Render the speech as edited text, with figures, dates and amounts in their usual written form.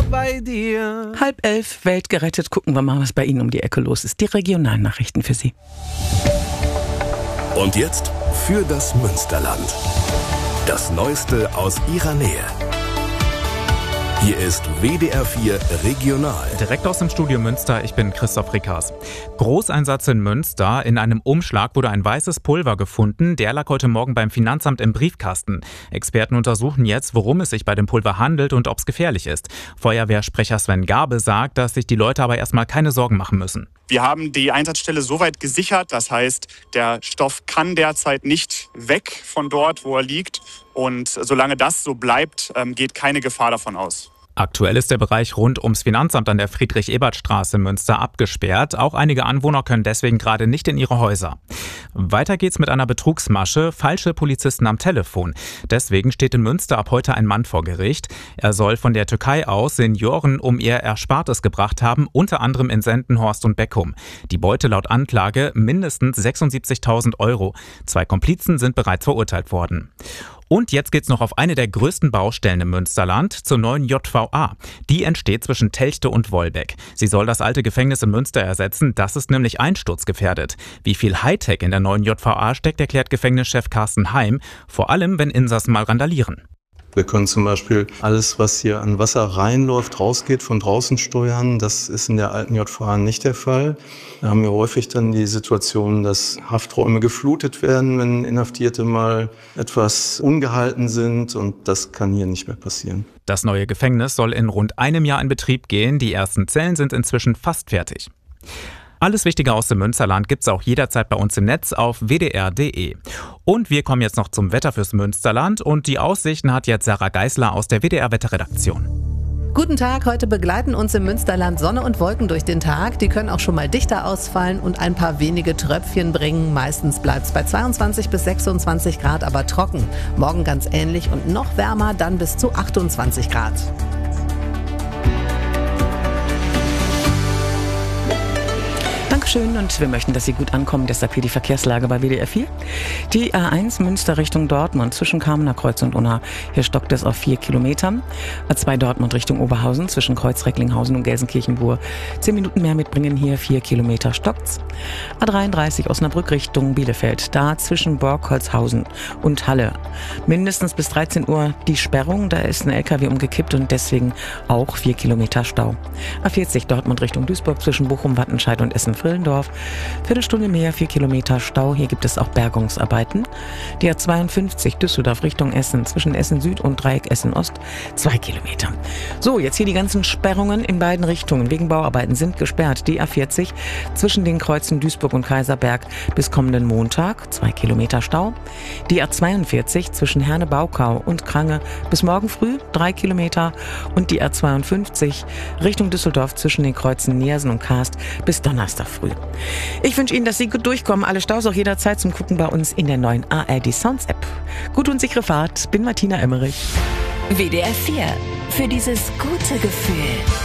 bei dir. 10:30, Welt gerettet. Gucken wir mal, was bei Ihnen um die Ecke los ist. Die regionalen Nachrichten für Sie. Und jetzt für das Münsterland. Das Neueste aus Ihrer Nähe. Hier ist WDR 4 Regional. Direkt aus dem Studio Münster, ich bin Christoph Rickers. Großeinsatz in Münster. In einem Umschlag wurde ein weißes Pulver gefunden. Der lag heute Morgen beim Finanzamt im Briefkasten. Experten untersuchen jetzt, worum es sich bei dem Pulver handelt und ob es gefährlich ist. Feuerwehrsprecher Sven Garbe sagt, dass sich die Leute aber erstmal keine Sorgen machen müssen. Wir haben die Einsatzstelle soweit gesichert. Das heißt, der Stoff kann derzeit nicht weg von dort, wo er liegt. Und solange das so bleibt, geht keine Gefahr davon aus. Aktuell ist der Bereich rund ums Finanzamt an der Friedrich-Ebert-Straße in Münster abgesperrt. Auch einige Anwohner können deswegen gerade nicht in ihre Häuser. Weiter geht's mit einer Betrugsmasche, falsche Polizisten am Telefon. Deswegen steht in Münster ab heute ein Mann vor Gericht. Er soll von der Türkei aus Senioren um ihr Erspartes gebracht haben, unter anderem in Sendenhorst und Beckum. Die Beute laut Anklage mindestens 76.000 €. 2 Komplizen sind bereits verurteilt worden. Und jetzt geht's noch auf eine der größten Baustellen im Münsterland, zur neuen JVA. Die entsteht zwischen Telchte und Wolbeck. Sie soll das alte Gefängnis in Münster ersetzen, das ist nämlich einsturzgefährdet. Wie viel Hightech in der neuen JVA steckt, erklärt Gefängnischef Carsten Heim, vor allem wenn Insassen mal randalieren. Wir können zum Beispiel alles, was hier an Wasser reinläuft, rausgeht, von draußen steuern. Das ist in der alten JVA nicht der Fall. Da haben wir häufig dann die Situation, dass Hafträume geflutet werden, wenn Inhaftierte mal etwas ungehalten sind. Und das kann hier nicht mehr passieren. Das neue Gefängnis soll in rund einem Jahr in Betrieb gehen. Die ersten Zellen sind inzwischen fast fertig. Alles Wichtige aus dem Münsterland gibt's auch jederzeit bei uns im Netz auf wdr.de. Und wir kommen jetzt noch zum Wetter fürs Münsterland und die Aussichten hat jetzt Sarah Geisler aus der WDR-Wetterredaktion. Guten Tag, heute begleiten uns im Münsterland Sonne und Wolken durch den Tag. Die können auch schon mal dichter ausfallen und ein paar wenige Tröpfchen bringen. Meistens bleibt es bei 22 bis 26 Grad, aber trocken. Morgen ganz ähnlich und noch wärmer, dann bis zu 28 Grad. Dankeschön und wir möchten, dass Sie gut ankommen. Deshalb hier die Verkehrslage bei WDR 4. Die A1 Münster Richtung Dortmund zwischen Kamener Kreuz und Unna. Hier stockt es auf 4 Kilometern. A2 Dortmund Richtung Oberhausen zwischen Kreuz Recklinghausen und Gelsenkirchen-Buhr. 10 Minuten mehr mitbringen, hier 4 Kilometer stockt's. A33 Osnabrück Richtung Bielefeld. Da zwischen Borgholzhausen und Halle. Mindestens bis 13 Uhr die Sperrung. Da ist ein LKW umgekippt und deswegen auch 4 Kilometer Stau. A40 Dortmund Richtung Duisburg zwischen Bochum, Wattenscheid und Essen-Frillendorf. Viertelstunde mehr, 4 Kilometer Stau. Hier gibt es auch Bergungsarbeiten. Die A52 Düsseldorf Richtung Essen zwischen Essen Süd und Dreieck Essen Ost 2 Kilometer. So, jetzt hier die ganzen Sperrungen in beiden Richtungen. Wegen Bauarbeiten sind gesperrt. Die A40 zwischen den Kreuzen Duisburg und Kaiserberg bis kommenden Montag 2 Kilometer Stau. Die A42 zwischen Herne-Baukau und Krange bis morgen früh 3 Kilometer. Und die A52 Richtung Düsseldorf zwischen den Kreuzen Neersen und Karst bis Donnerstag früh. Ich wünsche Ihnen, dass Sie gut durchkommen. Alle Staus auch jederzeit zum Gucken bei uns in der neuen ARD Sounds App. Gute und sichere Fahrt. Bin Martina Emmerich. WDR 4. Für dieses gute Gefühl.